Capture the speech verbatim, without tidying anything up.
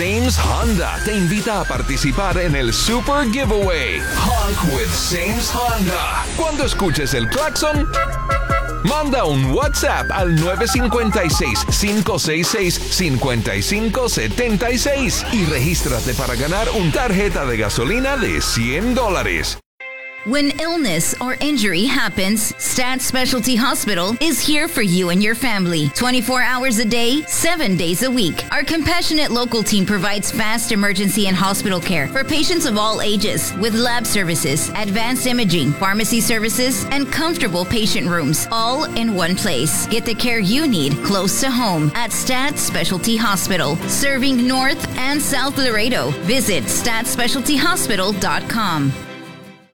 Sames Honda te invita a participar en el Super Giveaway Honk with Sames Honda. Cuando escuches el claxon, manda un WhatsApp al nueve cinco seis, cinco seis seis, cinco cinco siete seis y regístrate para ganar una tarjeta de gasolina de cien dólares. When illness or injury happens, Stat Specialty Hospital is here for you and your family. twenty-four hours a day, seven days a week. Our compassionate local team provides fast emergency and hospital care for patients of all ages with lab services, advanced imaging, pharmacy services, and comfortable patient rooms, all in one place. Get the care you need close to home at Stat Specialty Hospital, serving North and South Laredo. Visit stat specialty hospital dot com.